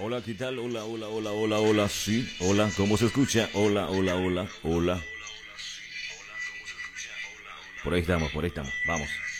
Hola, ¿qué tal? Hola, hola, hola, hola, hola, sí, hola, ¿cómo se escucha? Hola, hola, hola, hola. Por ahí estamos, vamos.